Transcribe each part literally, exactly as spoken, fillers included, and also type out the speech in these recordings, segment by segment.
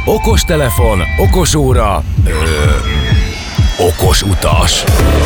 okos telefon, okos óra, ö, okos utas.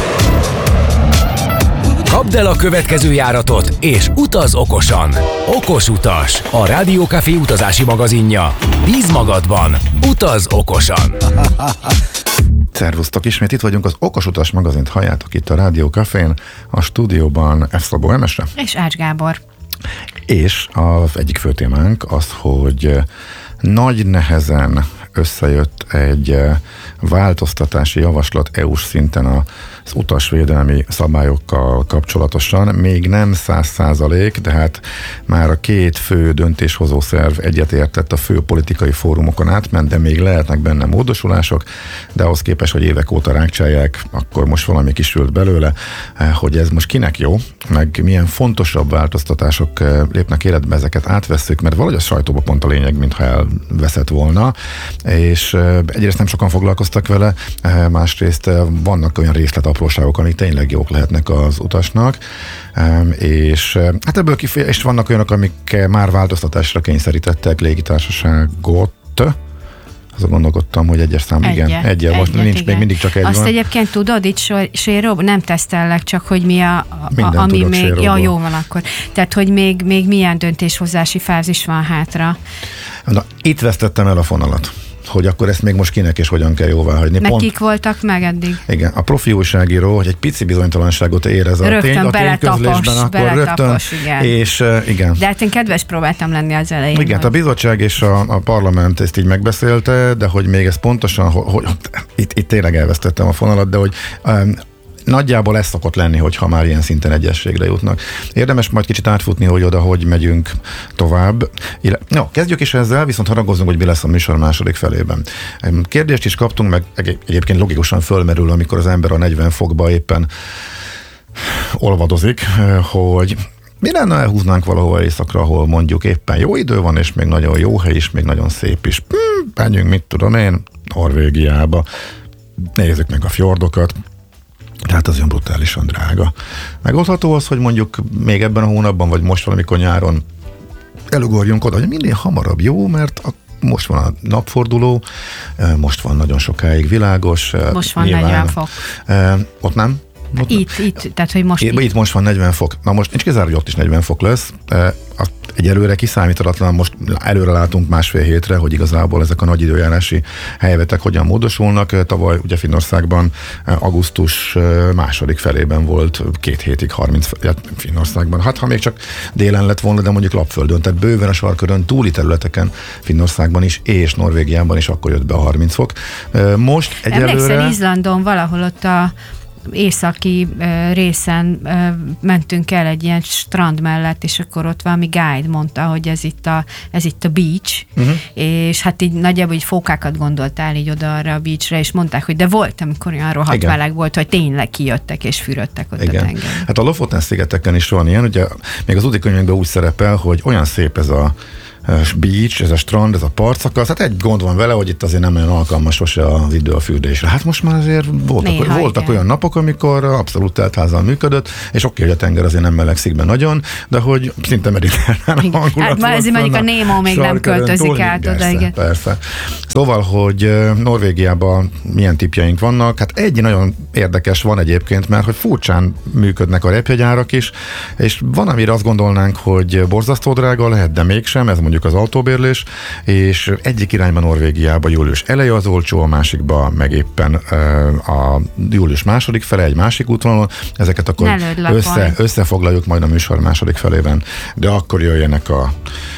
Kapd el a következő járatot, és utaz okosan. Okos utas, a Rádió Café utazási magazinja. Bíz magadban, utaz okosan. Szervusztok, ismét itt vagyunk, az Okos Utas magazint halljátok itt a Rádió Cafén, a stúdióban F. Szabó Emese. És Ács Gábor. És az egyik fő témánk az, hogy nagy nehezen összejött egy változtatási javaslat é u-s szinten az utasvédelmi szabályokkal kapcsolatosan. Még nem száz százalék, de hát már a két fő döntéshozó szerv egyetértett, a fő politikai fórumokon átment, de még lehetnek benne módosulások, de ahhoz képest, hogy évek óta rákcsálják, akkor most valami kisült belőle, hogy ez most kinek jó, meg milyen fontosabb változtatások lépnek életbe, ezeket átvesszük, mert valahogy a sajtóban pont a lényeg, mintha elveszett volna, és egyrészt nem sokan foglalkoztak vele, másrészt vannak olyan részletapróságok, amik tényleg jók lehetnek az utasnak, és hát ebből kifeje, és vannak olyanok, amik már változtatásra kényszerítettek légitársaságot. Azon gondolkodtam, hogy egyes szám, igen. Egyet, egyel, most egyet, nincs, igen. Még mindig csak egy Azt van. egyébként tudod, itt sérób, nem tesztellek, csak hogy mi a, a ami tudok még, séróból. ja, jó van akkor. Tehát, hogy még, még milyen döntéshozási fázis van hátra. Na, itt vesztettem el a fonalat, hogy akkor ezt még most kinek és hogyan kell jóvá hagyni. Nekik Pont, voltak meg eddig? Igen, a profi újságíró, hogy egy pici bizonytalanságot érez a, tény, a tényközlésben, akkor rögtön, igen. és uh, igen. De hát én kedves próbáltam lenni az elején. Igen, hogy... a bizottság és a, a parlament ezt így megbeszélte, de hogy még ez pontosan, hogy, hogy itt, itt tényleg elvesztettem a fonalat, de hogy um, nagyjából ez szokott lenni, hogyha már ilyen szinten egyességre jutnak. Érdemes majd kicsit átfutni, hogy oda, hogy megyünk tovább. No, kezdjük is ezzel, viszont haragozzunk, hogy mi lesz a műsor második felében. Kérdést is kaptunk, meg egyébként logikusan fölmerül, amikor az ember a negyven fokba éppen olvadozik, hogy mi lenne, elhúznánk valahol északra, ahol mondjuk éppen jó idő van, és még nagyon jó hely is, még nagyon szép is. Hmm, menjünk, mit tudom én, Norvégiába. Nézzük meg a fjordokat. Tehát az olyan brutálisan drága. Megoldható az, hogy mondjuk még ebben a hónapban, vagy most valamikor nyáron elugorjunk oda, hogy minél hamarabb jó, mert a, most van a napforduló, most van nagyon sokáig világos. Most van nyilván, negyven fok. Ott nem? Ott itt, nem. itt, tehát hogy most itt. Itt, itt most van negyven fok. Na most nincs kizáró, hogy ott is negyven fok lesz. Egyelőre kiszámítalatlan, most előre látunk másfél hétre, hogy igazából ezek a nagy időjárási helyvetek hogyan módosulnak. Tavaly ugye Finnországban augusztus második felében volt két hétig harminc Finnországban. Hát ha még csak délen lett volna, de mondjuk Lapföldön, tehát bőven a sarkörön túli területeken Finnországban is és Norvégiában is akkor jött be a harminc fok. Most egyelőre... Emlékszel, Izlandon valahol ott a északi uh, részen uh, mentünk el egy ilyen strand mellett, és akkor ott valami guide mondta, hogy ez itt a, ez itt a beach, uh-huh. és hát így nagyjából így fókákat gondoltál így oda arra a beachre, és mondták, hogy de volt, amikor olyan rohadt meleg volt, hogy tényleg kijöttek és fürödtek ott igen. a tengeren. Hát a Lofoten szigeteken is van ilyen, ugye még az úti könyvünkben úgy szerepel, hogy olyan szép ez a beach, ez a strand, ez a partszakasz, hát egy gond van vele, hogy itt azért nem olyan alkalmas sose az idő a fürdésre. Hát most már azért voltak, Néha, voltak olyan napok, amikor abszolút teltházal működött, és oké, hogy a tenger azért nem melegszik be nagyon, de hogy szinte mediterrán hangulat. Hát már ezért mondjuk a Nemo még nem költözik túl, át oda, igen. Persze. Szóval, hogy Norvégiában milyen tippjeink vannak, hát egy nagyon érdekes van egyébként, mert hogy furcsán működnek a repjegyárak is, és van, amire azt gondolnánk, hogy borzasztó drága lehet, de mégsem, ez mondjuk az autóbérlés, és egyik irányban Norvégiában július eleje az olcsó, a másikban meg éppen a július második fele, egy másik útvonalon. Ezeket akkor össze, összefoglaljuk majd a műsor második felében, de akkor jöjjenek a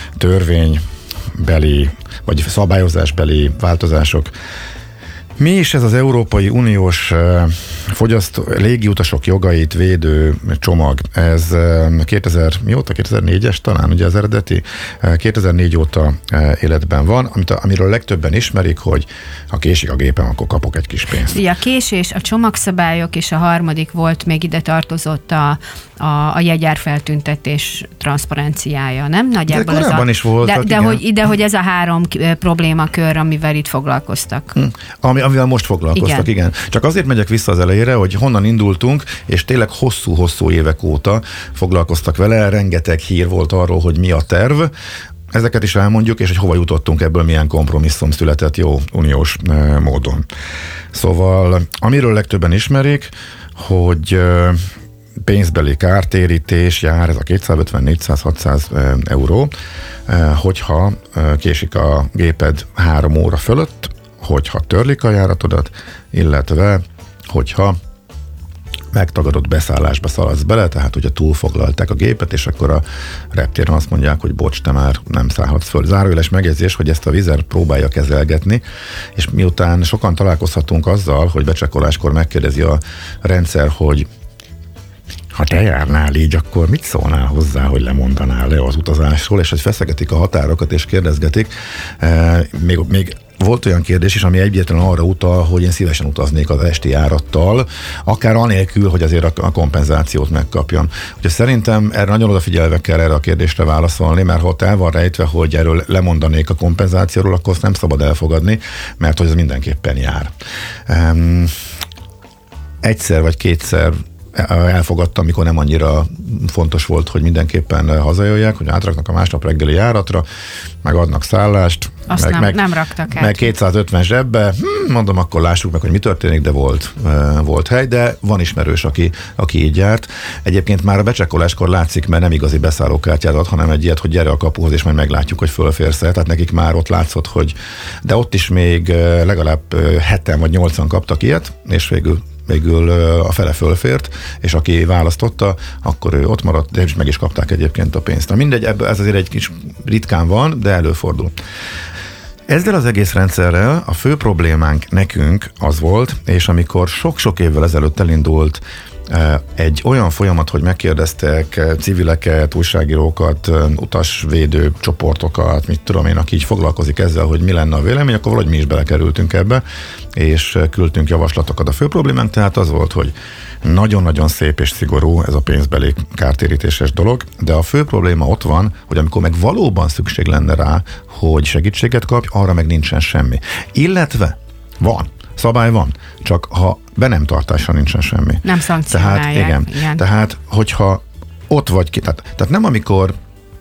törvénybeli, vagy szabályozásbeli változások. Mi is ez az Európai Uniós fogyasztó, légiutasok jogait védő csomag? Ez kétezer, mióta? kétezer-négyes talán, ugye az eredeti? kétezer-négy óta életben van, amit, amiről legtöbben ismerik, hogy ha késik a gépem, akkor kapok egy kis pénzt. Ja, a késés, a csomagszabályok, és a harmadik volt, még ide tartozott a, a, a jegyárfeltüntetés transzparenciája, nem? Nagyjából de korábban ez a, is voltak, de, de, hogy, de hogy ez a három problémakör, amivel itt foglalkoztak. Hm. Ami, amivel most foglalkoztak, igen. igen. Csak azért megyek vissza az elejére, hogy honnan indultunk, és tényleg hosszú-hosszú évek óta foglalkoztak vele, rengeteg hír volt arról, hogy mi a terv. ezeket is elmondjuk, és hogy hova jutottunk ebből, milyen kompromisszum született jó uniós módon. Szóval, amiről legtöbben ismerik, hogy pénzbeli kártérítés jár, ez a kétszázötven, négyszáz, hatszáz euró, hogyha késik a géped három óra fölött, hogyha törlik a járatodat, illetve hogyha megtagadott beszállásba szaladsz bele, tehát ugye túlfoglalták a gépet, és akkor a reptéren azt mondják, hogy bocs, te már nem szállhatsz föl. Zárójeles megjegyzés, hogy ezt a Wizz próbálja kezelgetni, és miután sokan találkozhatunk azzal, hogy becsekkoláskor megkérdezi a rendszer, hogy ha te járnál így, akkor mit szólnál hozzá, hogy lemondanál le az utazásról, és hogy feszegetik a határokat, és kérdezgetik. E, még, még volt olyan kérdés is, ami egyértelműen arra utal, hogy én szívesen utaznék az esti járattal, akár anélkül, hogy azért a kompenzációt megkapjam. Úgyhogy szerintem erre nagyon odafigyelve kell erre a kérdésre válaszolni, mert ha ott el van rejtve, hogy erről lemondanék a kompenzációról, akkor azt nem szabad elfogadni, mert hogy ez mindenképpen jár. Um, egyszer vagy kétszer elfogadtam, amikor nem annyira fontos volt, hogy mindenképpen hazajöjjek, hogy átraknak a másnap reggeli járatra, meg adnak szállást, azt meg, nem, meg, nem raktak át. Meg kétszázötven zsebbe, hm, mondom, akkor lássuk meg, hogy mi történik, de volt, volt hely, de van ismerős, aki, aki így járt. Egyébként már a becsekkoláskor látszik, mert nem igazi beszállókártyát ad, hanem egy ilyet, hogy gyere a kapuhoz, és majd meglátjuk, hogy fölférsz-e. Tehát nekik már ott látszott, hogy de ott is még legalább heten vagy nyolcan kaptak ilyet, és végül végül a fele fölfért, és aki választotta, akkor ő ott maradt, de is meg is kapták egyébként a pénzt. Na mindegy, ebből ez azért egy kis ritkán van, de előfordul. Ezzel az egész rendszerrel a fő problémánk nekünk az volt, és amikor sok-sok évvel ezelőtt elindult egy olyan folyamat, hogy megkérdeztek civileket, újságírókat, utasvédő csoportokat, mit tudom én, aki így foglalkozik ezzel, hogy mi lenne a vélemény, akkor valahogy mi is belekerültünk ebbe, és küldtünk javaslatokat. A fő problémánk tehát az volt, hogy nagyon-nagyon szép és szigorú ez a pénzbeli kártérítéses dolog, de a fő probléma ott van, hogy amikor meg valóban szükség lenne rá, hogy segítséget kapj, arra meg nincsen semmi. Illetve van. Szabály van, csak ha be nem tartásra nincsen semmi. Nem szankcionálják. Tehát, igen, igen. Tehát, hogyha ott vagy ki, tehát, tehát nem amikor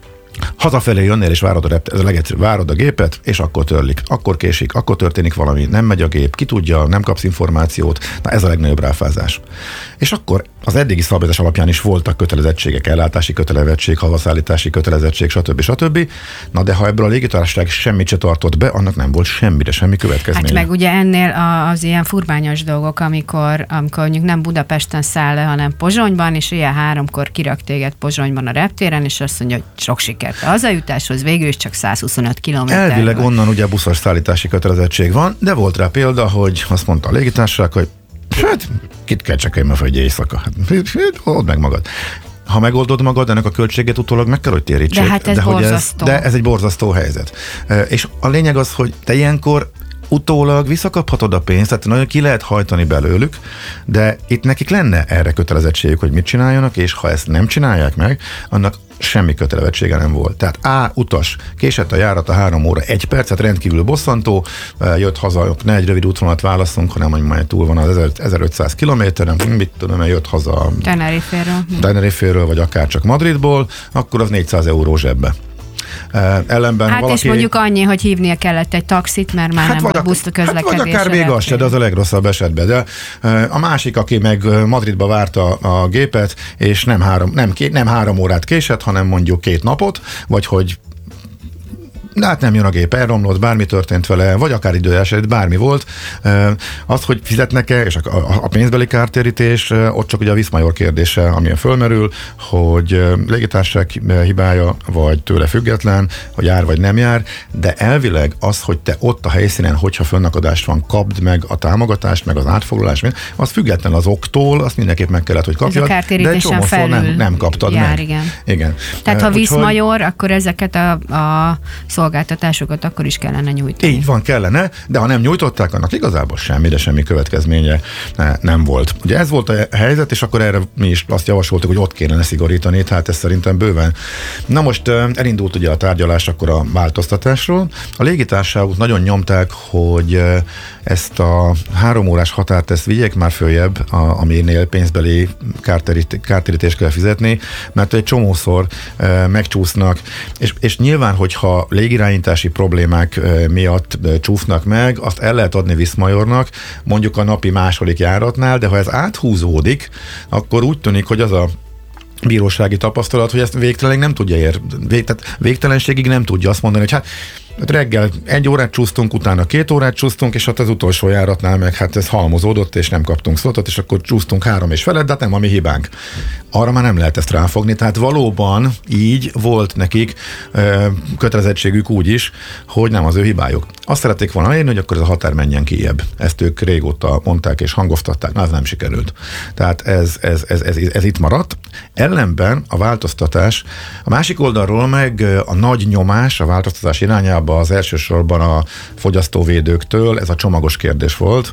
hazafelé jönnél, és várod a, rep, ez a legegyszerűbb, várod a gépet, és akkor törlik, akkor késik, akkor történik valami, nem megy a gép, ki tudja, nem kapsz információt, na ez a legnagyobb ráfázás. És akkor az eddigi szabályozás alapján is voltak kötelezettségek, ellátási kötelezettség, havaszállítási kötelezettség, stb. stb. Na de ha ebből a légitársaság semmit se tartott be, annak nem volt semmire, semmi következménye. Hát meg ugye ennél az ilyen furmányos dolgok, amikor, amikor mondjuk nem Budapesten száll le, hanem Pozsonyban, és ilyen háromkor kirak téged Pozsonyban a reptéren, és azt mondja, hogy sok sikert a hazajutáshoz, végül is csak száz huszonöt kilométer. Elvileg onnan ugye buszos szállítási kötelezettség van, de volt rá példa, hogy azt mondta a légitársaság, hogy hát, kit kell csak én, hogy éjszaka. Old meg magad. Ha megoldod magad, ennek a költséget utólag meg kell, hogy térítsék. De hát ez de borzasztó. Ez, de ez egy borzasztó helyzet. És a lényeg az, hogy te ilyenkor utólag visszakaphatod a pénzt, tehát nagyon ki lehet hajtani belőlük, de itt nekik lenne erre kötelezettségük, hogy mit csináljanak, és ha ezt nem csinálják meg, annak semmi kötelezettsége nem volt. Tehát A utas, késett a járata három óra, egy percet, rendkívül bosszantó, jött haza, ne egy rövid útvonalat válaszunk, hanem hogy majd túl van az ezerötszáz kilométeren, mit tudom, jött haza Teneriféről. Teneriféről, vagy akár csak Madridból, akkor az négyszáz euró zsebbe. Ellenben hát valaki... és mondjuk annyi, hogy hívnia kellett egy taxit, mert már hát nem a busz közlekedésre. Hát vagy akár még az se, de az a legrosszabb esetben. De a másik, aki meg Madridba várta a gépet, és nem három, nem, két, nem három órát késett, hanem mondjuk két napot, vagy hogy de hát nem jön a gép, elromlott, bármi történt vele, vagy akár időeset, bármi volt. Az, hogy fizetnek-e, és a pénzbeli kártérítés, ott csak ugye a Viszmajor kérdése, amilyen fölmerül, hogy légitársaság hibája, vagy tőle független, hogy jár vagy nem jár, de elvileg az, hogy te ott a helyszínen, hogyha fönnakadást van, kapd meg a támogatást, meg az átfoglalást, az független az októl, azt mindenképp meg kellett, hogy kapjad, de egy csomószor nem, nem kaptad jár, meg. Igen. igen. Tehát ha Úgyhogy... Viszmajor, akkor ezeket a, a szolgáltatásokat akkor is kellene nyújtani. Így van, kellene, de ha nem nyújtották, annak igazából semmi, de semmi következménye nem volt. Ugye ez volt a helyzet, és akkor erre mi is azt javasoltuk, hogy ott kéne szigorítani, tehát ez szerintem bőven. Na most elindult ugye a tárgyalás akkor a változtatásról. A légitársaságok nagyon nyomták, hogy ezt a három órás határt ezt vigyék már följebb, a, aminél pénzbeli kárterít, kártérítést kell fizetni, mert egy csomószor e, megcsúsznak, és, és nyilván, hogyha légirányítási problémák e, miatt e, csúsznak meg, azt el lehet adni Viszmajornak, mondjuk a napi második járatnál, de ha ez áthúzódik, akkor úgy tűnik, hogy az a bírósági tapasztalat, hogy ezt végtelenig nem tudja ér, vég, tehát végtelenségig nem tudja azt mondani, hogy hát reggel egy órát csúsztunk, utána két órát csúsztunk, és hát az utolsó járatnál meg hát ez halmozódott, és nem kaptunk szlotot, és akkor csúsztunk három és felett, de hát nem a mi hibánk. Arra már nem lehet ezt ráfogni, tehát valóban így volt nekik ö, kötelezettségük úgy is, hogy nem az ő hibájuk. Azt szerették volna elérni, hogy akkor ez a határ menjen kijebb. Ezt ők régóta mondták és hangoztatták, na, ez nem sikerült. Tehát ez, ez, ez, ez, ez itt maradt. Ellenben a változtatás, a másik oldalról meg a nagy nyomás a változtatás irányába az elsősorban a fogyasztóvédőktől, ez a csomagos kérdés volt,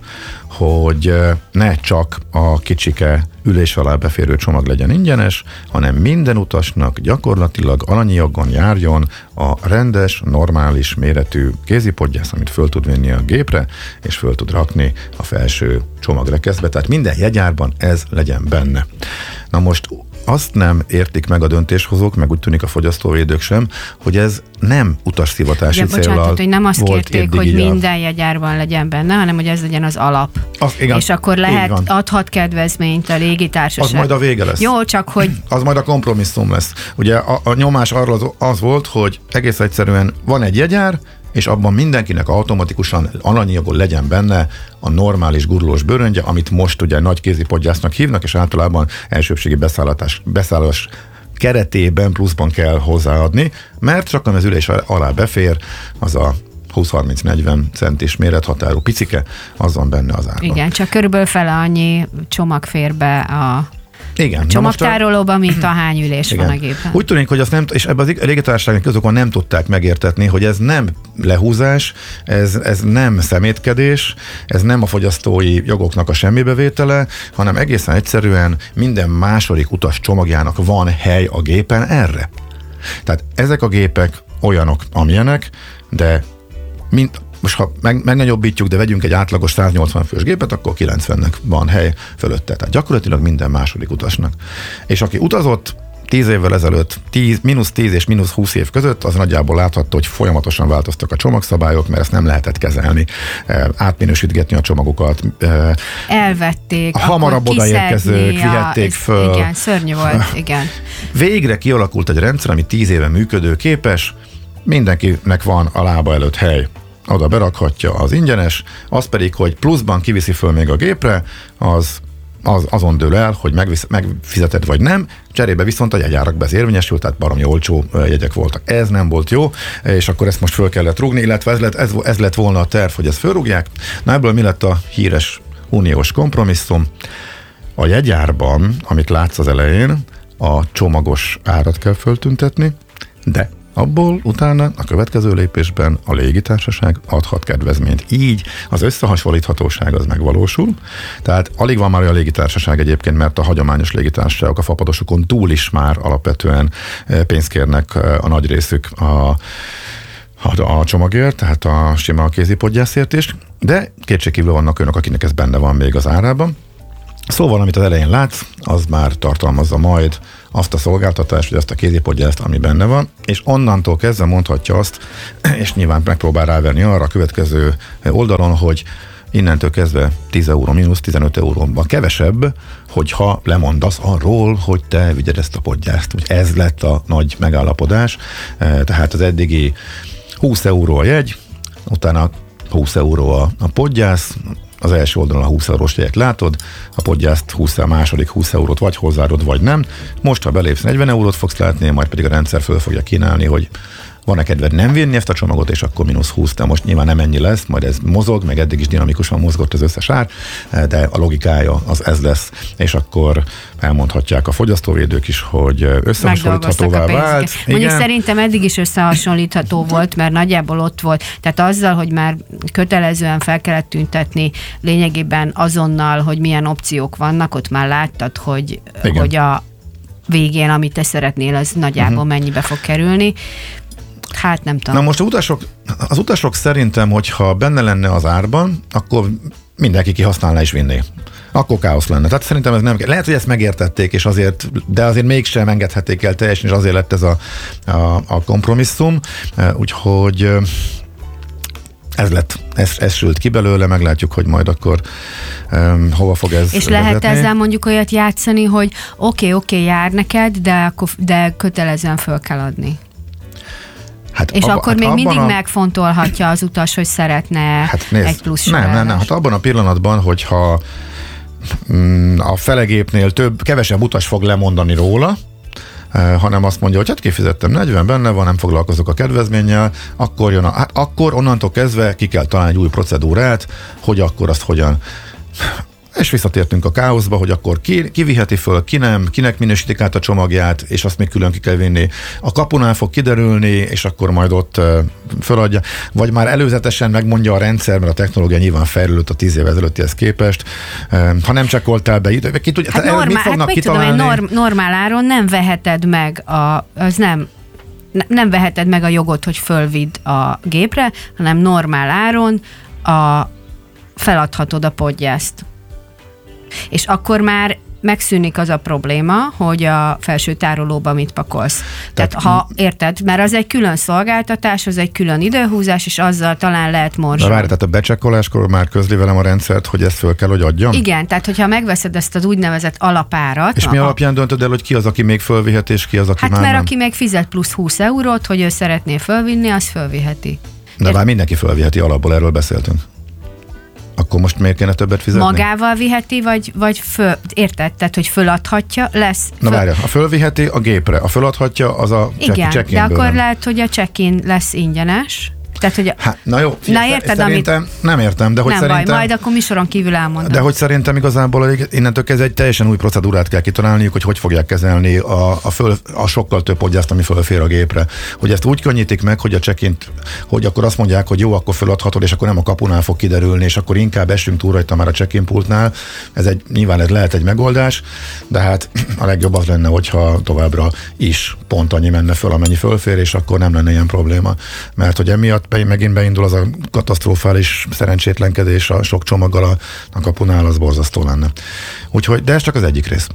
hogy ne csak a kicsike ülés alá beférő csomag legyen ingyenes, hanem minden utasnak gyakorlatilag alanyi jogon járjon a rendes, normális méretű kézipodgyász, amit föl tud venni a gépre, és föl tud rakni a felső csomagrekeszbe, tehát minden jegyárban ez legyen benne. Na most azt nem értik meg a döntéshozók, meg úgy tűnik a fogyasztóvédők sem, hogy ez nem utasszivatási ja, céllal bocsánat, hogy nem azt kérték, hogy a... minden jegyárban legyen benne, hanem hogy ez legyen az alap. Az, igen, és akkor lehet, adhat kedvezményt a légitársaság. Az majd a vége lesz. Jó, csak hogy... Az majd a kompromisszum lesz. Ugye a, a nyomás arról az, az volt, hogy egész egyszerűen van egy jegyár, és abban mindenkinek automatikusan alanyi jogon legyen benne a normális gurulós bőröngye, amit most ugye nagy kézipodgyásznak hívnak, és általában elsőbségi beszállás, beszállás keretében pluszban kell hozzáadni, mert csak az ülés alá befér, az a húsz-harminc-negyven centis mérethatárú picike, az van benne az árban. Igen, csak körülbelül fele annyi csomag fér be a Igen, a csomagtárolóban, mint a hány ülés igen. van a gépen. Úgy tűnik, hogy azt nem, és ebben az légitársaságok közökön nem tudták megértetni, hogy ez nem lehúzás, ez, ez nem szemétkedés, ez nem a fogyasztói jogoknak a semmibevétele, hanem egészen egyszerűen minden második utas csomagjának van hely a gépen erre. Tehát ezek a gépek olyanok, amilyenek, de mint most ha meg, megnagyobbítjuk, de vegyünk egy átlagos száznyolcvan fős gépet, akkor kilencvennek van hely fölötte. Tehát gyakorlatilag minden második utasnak. És aki utazott tíz évvel ezelőtt, tíz, mínusz tíz és mínusz húsz év között, az nagyjából láthatta, hogy folyamatosan változtak a csomagszabályok, mert ezt nem lehetett kezelni, átminősítgetni a csomagokat. Elvették, hamarabb odaérkezők, vihették föl. Igen, szörnyű volt, igen. Végre kialakult egy rendszer, ami tíz éve működőképes, mindenkinek van a lába előtt hely. Oda berakhatja az ingyenes, az pedig, hogy pluszban kiviszi föl még a gépre, az, az azon dől el, hogy megvisz, megfizeted vagy nem, cserébe viszont a jegyárakban ez érvényesült, tehát baromi olcsó jegyek voltak. Ez nem volt jó, és akkor ezt most föl kellett rúgni, illetve ez lett, ez, ez lett volna a terv, hogy ezt fölrúgják. Na ebből mi lett a híres uniós kompromisszum? A jegyárban, amit látsz az elején, a csomagos árat kell föltüntetni, de abból utána a következő lépésben a légitársaság adhat kedvezményt. Így az összehasonlíthatóság az megvalósul, tehát alig van már olyan légitársaság egyébként, mert a hagyományos légitársaságok a fapadosokon túl is már alapvetően pénzt kérnek a nagy részük a, a, a csomagért, tehát a sima kézipodgyászért is, de kétségkívül vannak önök, akinek ez benne van még az árában. Szóval, amit az elején látsz, az már tartalmazza majd azt a szolgáltatást, vagy azt a kézipodgyászt, ami benne van, és onnantól kezdve mondhatja azt, és nyilván megpróbál ráverni arra a következő oldalon, hogy innentől kezdve tíz euró mínusz tizenöt euróban kevesebb, hogyha lemondasz arról, hogy te vigyed ezt a podgyászt. Úgy ez lett a nagy megállapodás, tehát az eddigi húsz euró a jegy, utána húsz euró a, a podgyász, az első oldalon a húsz eurós jegyet látod, a podgyászt húsz, a második húsz eurót vagy hozzáadod, vagy nem. Most, ha belépsz, negyven eurót fogsz látni, majd pedig a rendszer föl fogja kínálni, hogy van-e kedved nem vinni ezt a csomagot, és akkor mínusz húsz, de most nyilván nem ennyi lesz, majd ez mozog, meg eddig is dinamikusan mozgott az összes ár, de a logikája az ez lesz, és akkor elmondhatják a fogyasztóvédők is, hogy összehasonlíthatóvá vált. Mondjuk igen. Szerintem eddig is összehasonlítható volt, mert nagyjából ott volt. Tehát azzal, hogy már kötelezően fel kellett tüntetni lényegében azonnal, hogy milyen opciók vannak, ott már láttad, hogy, hogy a végén, amit te szeretnél, az nagyjából uh-huh. mennyibe fog kerülni. Hát nem tudom. Na most az utasok, az utasok szerintem, hogyha benne lenne az árban, akkor mindenki kihasználná és vinné. Akkor káosz lenne. Tehát szerintem ez nem kell. Lehet, hogy ezt megértették, és azért, de azért mégsem engedhették el teljesen, és azért lett ez a, a, a kompromisszum. Úgyhogy ez lett, ez, ez sült ki belőle, meglátjuk, hogy majd akkor um, hova fog ez És lehet vezetni. Ezzel mondjuk olyat játszani, hogy oké, okay, oké, okay, jár neked, de, akkor, de kötelezően föl kell adni. Hát és abba, akkor hát még mindig a... megfontolhatja az utas, hogy szeretne hát nézd, egy plusz nem, nem, nem, hát abban a pillanatban, hogyha mm, a felegépnél több, kevesebb utas fog lemondani róla, hanem azt mondja, hogy hát kifizettem negyven, benne van, nem foglalkozok a kedvezménnyel, akkor jön a, hát akkor onnantól kezdve ki kell találni egy új procedúrát, hogy akkor azt hogyan. És visszatértünk a káoszba, hogy akkor ki, ki viheti föl, ki nem, kinek minősítik át a csomagját, és azt még külön ki kell vinni. A kapunál fog kiderülni, és akkor majd ott uh, föladja. Vagy már előzetesen megmondja a rendszer, mert a technológia nyilván fejlődött a tíz év ezelőttihez képest. Uh, ha nem csekkoltál be idő, ki tudja, hát normál, mit fognak hát kitalálni? Tudom, norm, normál áron nem veheted meg a, az nem, nem veheted meg a jogot, hogy fölvidd a gépre, hanem normál áron a, feladhatod a podgyászt. És akkor már megszűnik az a probléma, hogy a felső tárolóba mit pakolsz. Tehát, Tehát ha érted, mert az egy külön szolgáltatás, az egy külön időhúzás, és azzal talán lehet morzsolni. De várj, tehát a becsekkoláskor már közli velem a rendszert, hogy ezt föl kell, hogy adjam? Igen, tehát hogyha megveszed ezt az úgynevezett alapárat. És mi alapján döntöd el, hogy ki az, aki még fölvihet, és ki az, aki hát már mert nem? Aki még fizet plusz húsz eurót, hogy ő szeretné fölvinni, az fölviheti. De már mindenki fölviheti, alapból erről beszéltünk. Akkor most miért kéne többet fizetni? Magával viheti, vagy, vagy föl, érted? Tehát, hogy föladhatja, lesz. Na föl... várja, a fölviheti a gépre, a föladhatja az a igen, check-in. de akkor nem. Lehet, hogy a check-in lesz ingyenes. Tehát, hogy a... hát, na jó, figyelj, na érted, szerintem, amit... nem értem, de hogy nem szerintem... baj, majd akkor műsoron kívül elmondom. De hogy szerintem igazából innentől kezdve egy teljesen új procedúrát kell kitalálniuk, hogy hogy fogják kezelni a, a, föl, a sokkal több podgyászt, ami fölfér a gépre. Hogy ezt úgy könnyítik meg, hogy a check-int, hogy akkor azt mondják, hogy jó, akkor föladhatod, és akkor nem a kapunál fog kiderülni, és akkor inkább essünk túl rajta már a check-in pultnál. Ez egy, nyilván ez lehet egy megoldás, de hát a legjobb az lenne, hogyha továbbra is pont annyi menne föl, amennyi fölfér, és akkor nem lenne ilyen probléma. Mert hogy emiatt megint beindul az a katasztrofális szerencsétlenkedés a sok csomaggal a, a kapunál, az borzasztó lenne. Úgyhogy, de ez csak az egyik rész.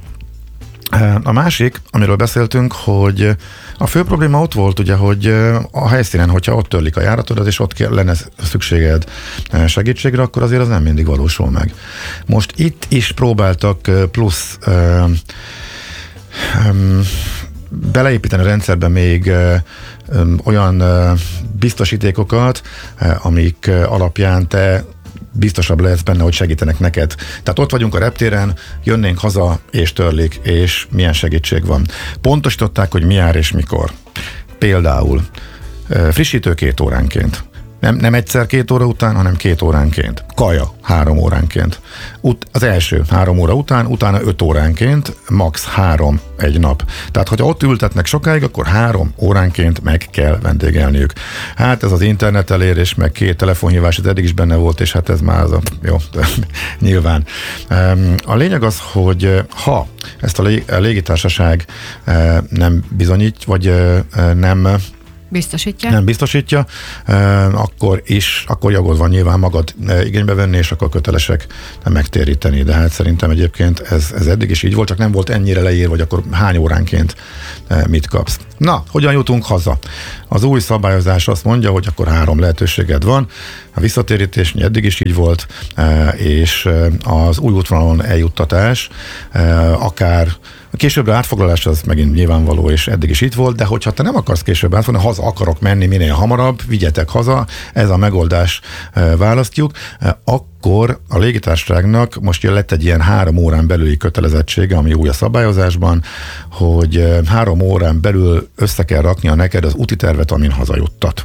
A másik, amiről beszéltünk, hogy a fő probléma ott volt, ugye, hogy a helyszínen, hogyha ott törlik a járatodat, és ott lenne szükséged segítségre, akkor azért az nem mindig valósul meg. Most itt is próbáltak plusz um, um, beleépíteni a rendszerbe még uh, um, olyan uh, biztosítékokat, uh, amik uh, alapján te biztosabb lesz benne, hogy segítenek neked. Tehát ott vagyunk a reptéren, jönnénk haza, és törlik, és milyen segítség van. Pontosították, hogy mi jár és mikor. Például uh, frissítő két óránként. Nem, nem egyszer két óra után, hanem két óránként. Kaja három óránként. Ut- az első három óra után, utána öt óránként, max. három egy nap. Tehát, hogyha ott ültetnek sokáig, akkor három óránként meg kell vendégelniük. Hát ez az internet elérés, meg két telefonhívás, ez eddig is benne volt, és hát ez már az a, jó, nyilván. A lényeg az, hogy ha ezt a, lég- a légitársaság nem bizonyít, vagy nem Biztosítja? Nem biztosítja, akkor is, akkor jogod van nyilván magad igénybe venni, és akkor kötelesek megtéríteni. De hát szerintem egyébként ez, ez eddig is így volt, csak nem volt ennyire leírva, hogy akkor hány óránként mit kapsz. Na, hogyan jutunk haza? Az új szabályozás azt mondja, hogy akkor három lehetőséged van. A visszatérítés eddig is így volt, és az új útvonalon eljuttatás, akár a későbbre átfoglalás az megint nyilvánvaló, és eddig is itt volt, de hogyha te nem akarsz később átfoglalni, haza akarok menni minél hamarabb, vigyetek haza, ez a megoldás választjuk, akkor akkor a légitársaságnak most lett egy ilyen három órán belüli kötelezettsége, ami új a szabályozásban, hogy három órán belül össze kell raknia neked az úti tervet, amin hazajuttat.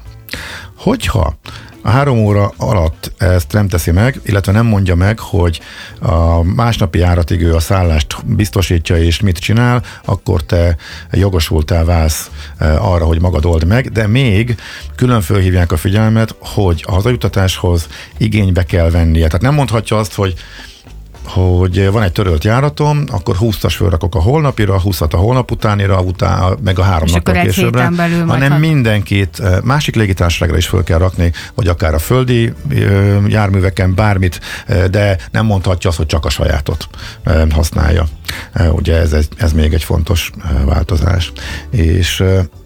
Hogyha a három óra alatt ezt nem teszi meg, illetve nem mondja meg, hogy a másnapi járatig ő a szállást biztosítja és mit csinál, akkor te jogosultál válsz arra, hogy magad old meg, de még külön fölhívják a figyelmet, hogy a hazajuttatáshoz igénybe kell vennie. Tehát nem mondhatja azt, hogy hogy van egy törölt járatom, akkor húszas fölrakok a holnapira, húszat a holnap utánira, utána, meg a három nappal későbbre, hanem had... mindenkit másik légitársaságra is föl kell rakni, vagy akár a földi járműveken, bármit, de nem mondhatja azt, hogy csak a sajátot használja. Ugye ez, egy, ez még egy fontos változás. És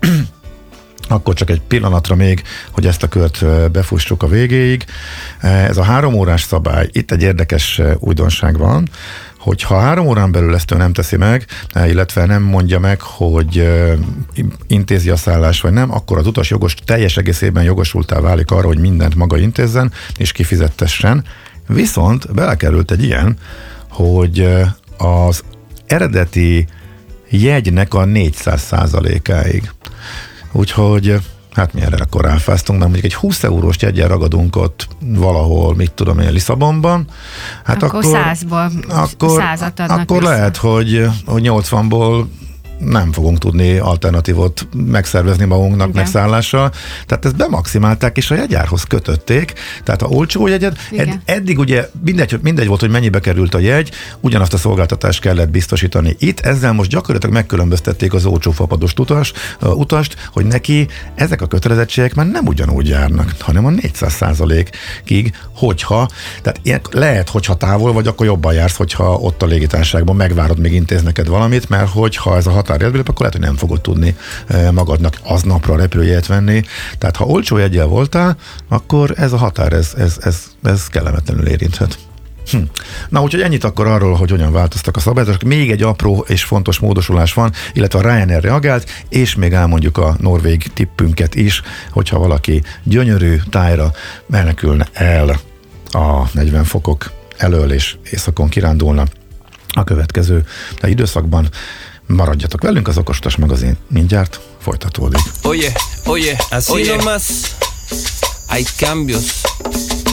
akkor csak egy pillanatra még, hogy ezt a kört befussuk a végéig. Ez a három órás szabály, itt egy érdekes újdonság van, hogy ha három órán belül ezt ő nem teszi meg, illetve nem mondja meg, hogy intézi a szállást, vagy nem, akkor az utas jogos, teljes egészében jogosultá válik arra, hogy mindent maga intézzen, és kifizettessen. Viszont belekerült egy ilyen, hogy az eredeti jegynek a négyszáz százalékáig. Úgyhogy hát mi erre akkor ráfáztunk, mert mondjuk egy húsz eurós jegyen ragadunk ott valahol, mit tudom én, Lisszabonban. Hát akkor, akkor százból akkor, százat adnak akkor vissza. lehet, hogy, hogy nyolcvanból nem fogunk tudni alternatívot megszervezni magunknak megszállással. Tehát ezt bemaximálták, és a jegyárhoz kötötték. Tehát ha olcsó jegyed, ed- eddig ugye mindegy, mindegy volt, hogy mennyibe került a jegy, ugyanazt a szolgáltatást kellett biztosítani. Itt ezzel most gyakorlatilag megkülönböztették az olcsó fapados utas, uh, utast, hogy neki ezek a kötelezettségek már nem ugyanúgy járnak, hanem a négyszáz százalékig, hogyha, tehát ilyen, lehet, hogyha távol vagy, akkor jobban jársz, hogyha ott a légitársaságban megvárod, még intéz neked valamit, mert hogyha ez a határjegybilep, akkor lehet, hogy nem fogod tudni magadnak aznapra repülőjegyet venni. Tehát ha olcsó jeggyel voltál, akkor ez a határ, ez, ez, ez, ez kellemetlenül érinthet. Hm. Na, úgyhogy ennyit akkor arról, hogy hogyan változtak a szabályok. Még egy apró és fontos módosulás van, illetve a Ryanair reagált, és még elmondjuk a norvég tippünket is, hogyha valaki gyönyörű tájra menekülne el a negyven fokok elől, és északon kirándulna a következő időszakban. Maradjatok velünk, az Okos Utas magazin mindjárt folytatódik. Oye, oye, así oye. Nomás hay cambios.